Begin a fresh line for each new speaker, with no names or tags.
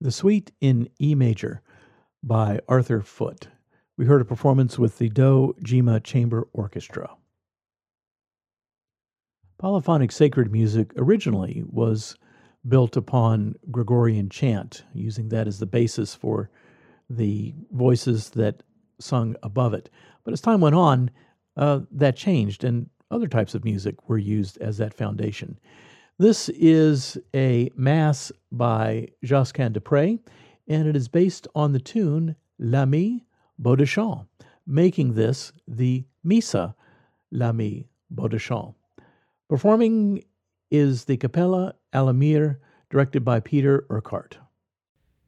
The Suite in E Major by Arthur Foote. We heard a performance with the Do Jima Chamber Orchestra. Polyphonic sacred music originally was built upon Gregorian chant, using that as the basis for the voices that sung above it. But as time went on, that changed, and other types of music were used as that foundation. This is a mass by Josquin des Prez, and it is based on the tune L'Ami Beaudeschamps, making this the Missa L'Ami Beaudeschamps. Performing is the Capella Alamir, directed by Peter Urquhart.